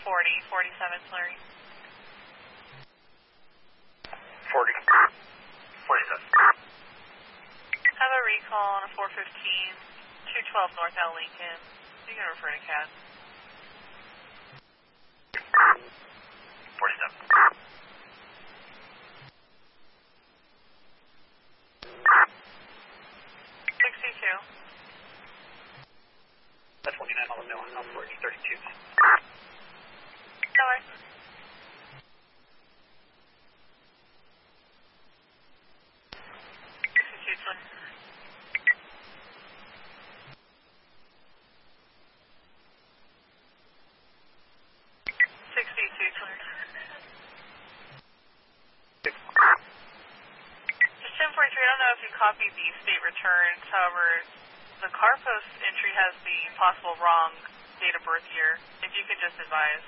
47 Slurry. 40. 47. Have a recall on a 415, 212 North L Lincoln. You can refer to CAD. 47. 62. That's 29 on the mill. I'm 32. Sorry. 62 Twin. 62 Twin. Just 1043, I don't know if you copied the state returns, however, the car post entry has the possible wrong date of birth year. If you could just advise.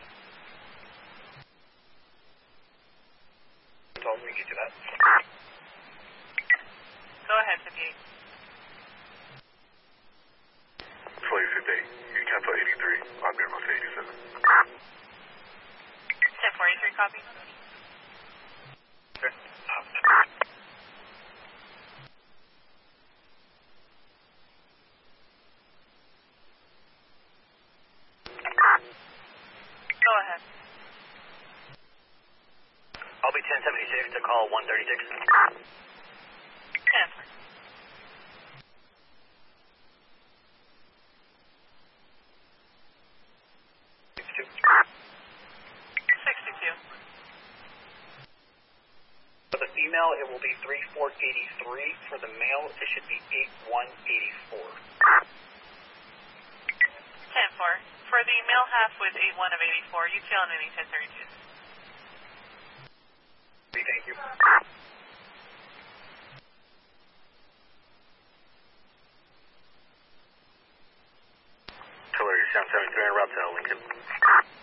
So we get to that. Go ahead, 58. 2058. You can put 83. I'll be able to 87. 1043 copy. Okay. Go ahead. I'll be 1076 to call 136. 10. 62. 62. For the female, it will be 3483. For the male, it should be 8184. 10-4. For the male half with 81 of 84, you tail on any 1032. Thank you. Tulare, Sound 73 on route to Lincoln.